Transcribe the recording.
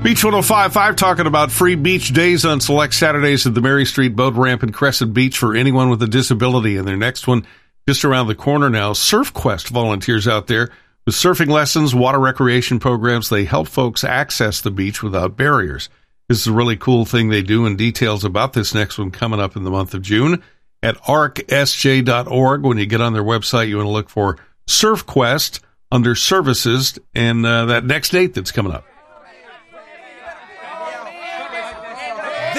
Beach 105.5 talking about free beach days on select Saturdays at the Mary Street Boat Ramp in Crescent Beach for anyone with a disability. And their next one just around the corner now. SurfQuest volunteers out there with surfing lessons, water recreation programs. They help folks access the beach without barriers. This is a really cool thing they do, and details about this next one coming up in the month of June at arcsj.org. When you get on their website, you want to look for SurfQuest under services and that next date that's coming up.